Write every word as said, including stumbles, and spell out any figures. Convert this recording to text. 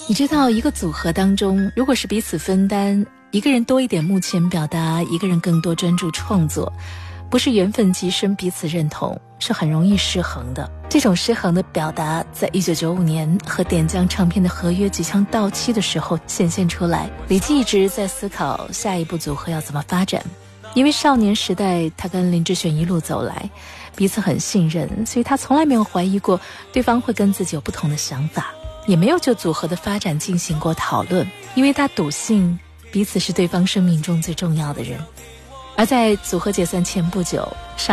你知道一个组合当中，如果是彼此分担，一个人多一点幕前表达，一个人更多专注创作，不是缘分极深彼此认同，是很容易失衡的。这种失衡的表达在一九九五年和点将唱片的合约即将到期的时候显现出来。李记一直在思考下一步组合要怎么发展，因为少年时代他跟林志炫一路走来，彼此很信任，所以他从来没有怀疑过对方会跟自己有不同的想法，也没有就组合的发展进行过讨论，因为他笃信彼此是对方生命中最重要的人。而在组合解散前不久，上